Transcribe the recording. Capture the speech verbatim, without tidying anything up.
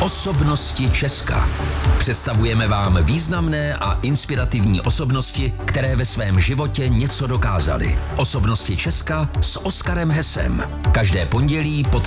Osobnosti Česka. Představujeme vám významné a inspirativní osobnosti, které ve svém životě něco dokázaly. Osobnosti Česka s Oskarem Hesem. Každé pondělí pod